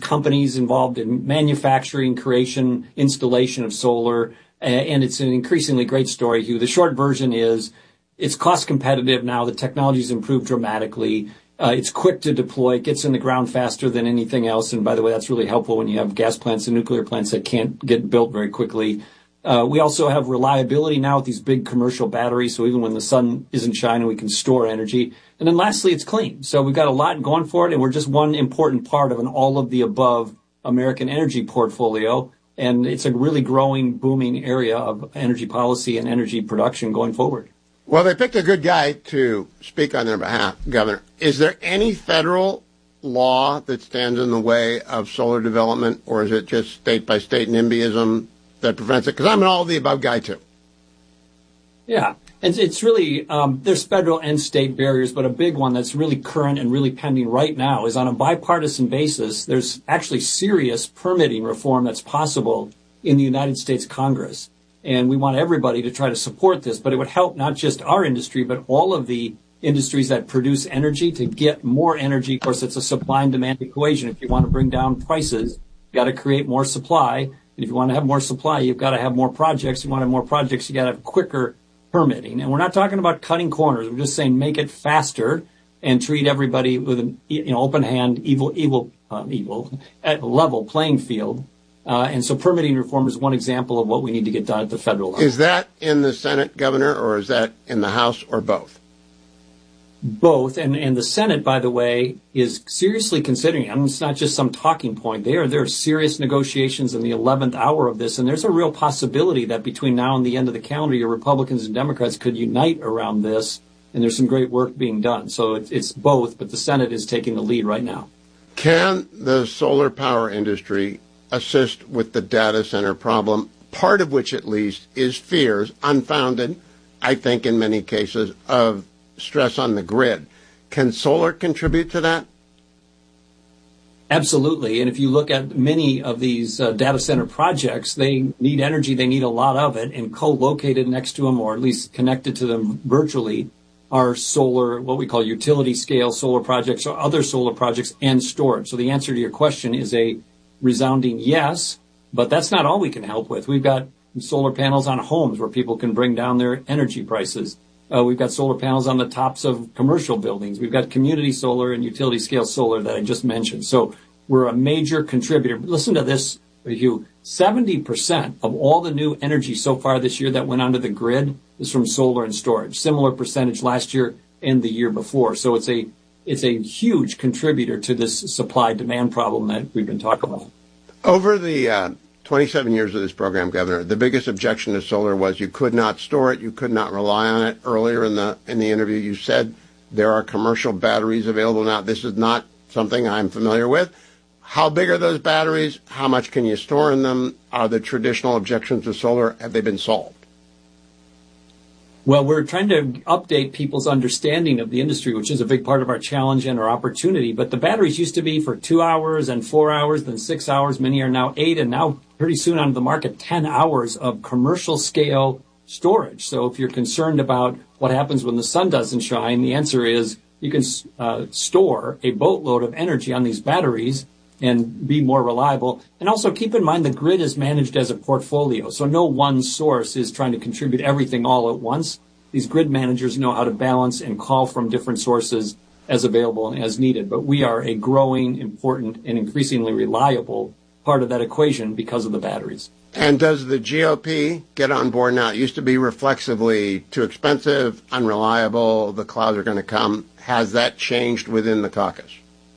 companies involved in manufacturing, creation, installation of solar, and it's an increasingly great story, Hugh. The short version is it's cost competitive now. The technology's improved dramatically. It's quick to deploy. It gets in the ground faster than anything else. And by the way, that's really helpful when you have gas plants and nuclear plants that can't get built very quickly. We also have reliability now with these big commercial batteries. So even when the sun isn't shining, we can store energy. And then lastly, it's clean. So we've got a lot going for it. And we're just one important part of an all of the above American energy portfolio. And it's a really growing, booming area of energy policy and energy production going forward. Well, they picked a good guy to speak on their behalf, Governor. Is there any federal law that stands in the way of solar development, or is it just state-by-state NIMBYism that prevents it? Because I'm an all-of-the-above guy, too. Yeah, and it's really, there's federal and state barriers, but a big one that's really current and really pending right now is on a bipartisan basis, there's actually serious permitting reform that's possible in the United States Congress. And we want everybody to try to support this, but it would help not just our industry, but all of the industries that produce energy to get more energy. Of course, it's a supply and demand equation. If you want to bring down prices, you've got to create more supply. And if you want to have more supply, you've got to have more projects. You want to have more projects, you got to have quicker permitting. And we're not talking about cutting corners. We're just saying make it faster and treat everybody with an open hand, level playing field. And so permitting reform is one example of what we need to get done at the federal level. Is that in the Senate, Governor, or is that in the House, or both? Both. And the Senate, by the way, is seriously considering it. I mean, it's not just some talking point. There are serious negotiations in the 11th hour of this, and there's a real possibility that between now and the end of the calendar year, Republicans and Democrats could unite around this, and there's some great work being done. So it's both, but the Senate is taking the lead right now. Can the solar power industry assist with the data center problem, part of which at least is fears, unfounded, I think in many cases, of stress on the grid? Can solar contribute to that? Absolutely. And if you look at many of these data center projects, they need energy, they need a lot of it, and co-located next to them, or at least connected to them virtually, are solar, what we call utility scale solar projects or other solar projects, and storage. So the answer to your question is a resounding yes, but that's not all we can help with. We've got solar panels on homes where people can bring down their energy prices. We've got solar panels on the tops of commercial buildings. We've got community solar and utility scale solar that I just mentioned. So we're a major contributor. Listen to this, Hugh. 70% of all the new energy so far this year that went onto the grid is from solar and storage. Similar percentage last year and the year before. So it's a huge contributor to this supply-demand problem that we've been talking about. Over the 27 years of this program, Governor, the biggest objection to solar was you could not store it, you could not rely on it. Earlier in the interview, you said there are commercial batteries available now. This is not something I'm familiar with. How big are those batteries? How much can you store in them? Are the traditional objections to solar, have they been solved? Well, we're trying to update people's understanding of the industry, which is a big part of our challenge and our opportunity. But the batteries used to be for 2 hours and 4 hours, then 6 hours. Many are now 8, and now pretty soon onto the market, 10 hours of commercial scale storage. So if you're concerned about what happens when the sun doesn't shine, the answer is you can store a boatload of energy on these batteries and be more reliable. And also keep in mind the grid is managed as a portfolio. So no one source is trying to contribute everything all at once. These grid managers know how to balance and call from different sources as available and as needed. But we are a growing, important, and increasingly reliable part of that equation because of the batteries. And does the GOP get on board now? It used to be reflexively too expensive, unreliable, the clouds are going to come. Has that changed within the caucus?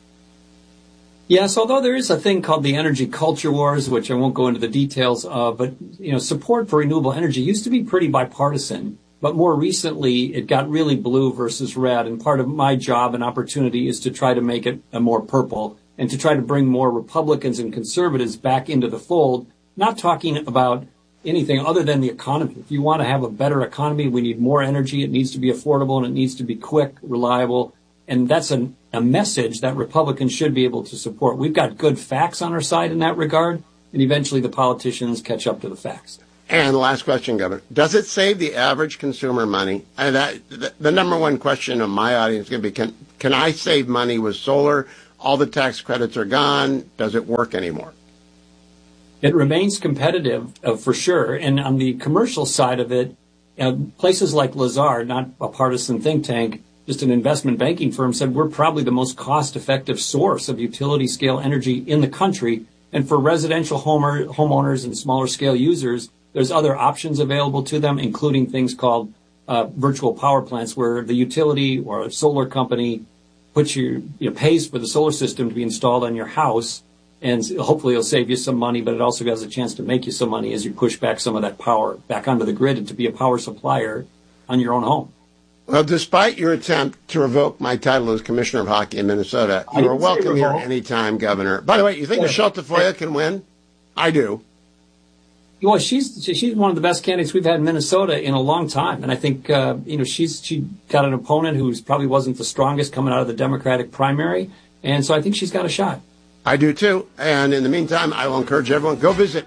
Yes, although there is a thing called the energy culture wars, which I won't go into the details of, but support for renewable energy used to be pretty bipartisan. But more recently, it got really blue versus red. And part of my job and opportunity is to try to make it a more purple and to try to bring more Republicans and conservatives back into the fold, not talking about anything other than the economy. If you want to have a better economy, we need more energy. It needs to be affordable and it needs to be quick, reliable. And that's a message that Republicans should be able to support. We've got good facts on our side in that regard, and eventually the politicians catch up to the facts. And last question, Governor. Does it save the average consumer money? And the number one question of my audience is going to be, can I save money with solar, all the tax credits are gone. Does it work anymore? It remains competitive for sure. And on the commercial side of it, places like Lazard, not a partisan think tank, just an investment banking firm, said we're probably the most cost-effective source of utility-scale energy in the country. And for residential homeowners and smaller-scale users, there's other options available to them, including things called virtual power plants, where the utility or a solar company pays for the solar system to be installed on your house. And hopefully it'll save you some money, but it also has a chance to make you some money as you push back some of that power back onto the grid and to be a power supplier on your own home. Well, despite your attempt to revoke my title as Commissioner of Hockey in Minnesota, you are welcome here anytime, Governor. By the way, you think Michelle Tafoya can win? I do. Well, she's one of the best candidates we've had in Minnesota in a long time, and I think she got an opponent who probably wasn't the strongest coming out of the Democratic primary, and so I think she's got a shot. I do too. And in the meantime, I will encourage everyone, go visit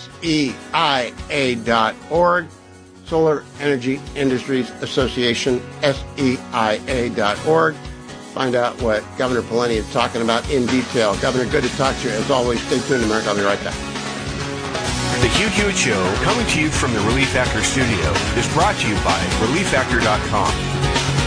SEIA.org, Solar Energy Industries Association, SEIA.org. Find out what Governor Pawlenty is talking about in detail. Governor, good to talk to you. As always, stay tuned, America. I'll be right back. The Hugh Hewitt Show, coming to you from the Relief Factor studio, is brought to you by ReliefFactor.com.